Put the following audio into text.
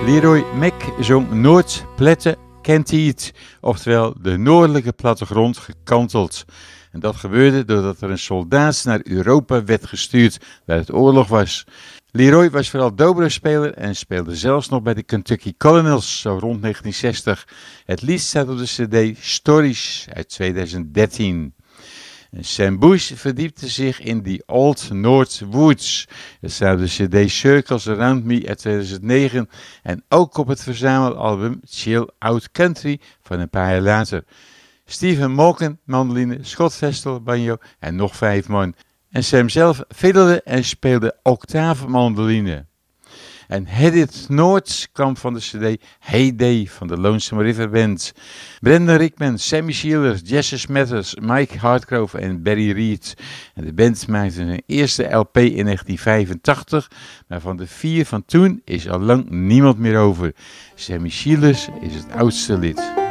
Leroy Mac zong Noordpletten kent hij het, oftewel de noordelijke plattegrond gekanteld. En dat gebeurde doordat er een soldaat naar Europa werd gestuurd waar het oorlog was. Leroy was vooral dobro-speler en speelde zelfs nog bij de Kentucky Colonels, zo rond 1960. Het lied staat op de cd Stories uit 2013. En Sam Bush verdiepte zich in die Old North Woods. Het staat op de cd Circles Around Me uit 2009 en ook op het verzamelalbum Chill Out Country van een paar jaar later. Stephen Malkin, mandoline, Scott Vestal, banjo en nog 5 man. En Sam zelf fiddelde en speelde octaafmandoline. En Headed North kwam van de cd Hey Day van de Lonesome River Band. Brendan Rickman, Sammy Sheeler, Jesse Smathers, Mike Hardgrove en Barry Reed. En de band maakte hun eerste LP in 1985, maar van de 4 van toen is al lang niemand meer over. Sammy Sheeler is het oudste lid.